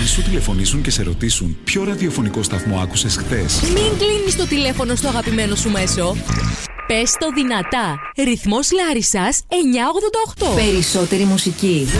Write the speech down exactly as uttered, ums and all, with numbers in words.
σου τηλεφωνήσουν και σε ρωτήσουν ποιο ραδιοφωνικό σταθμό άκουσες χθες. Μην κλείνεις το τηλέφωνο στο αγαπημένο σου μέσο. Πες το δυνατά. Ρυθμός Λάρισσας εννιακόσια ογδόντα οκτώ. Περισσότερη μουσική.